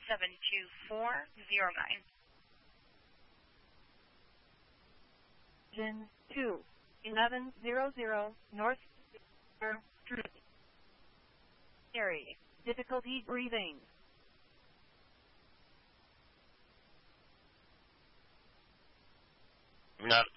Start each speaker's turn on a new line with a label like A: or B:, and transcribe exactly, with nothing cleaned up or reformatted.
A: seven two four zero nine.
B: Engine two, eleven hundred North Street. Area. Difficulty breathing.
C: Not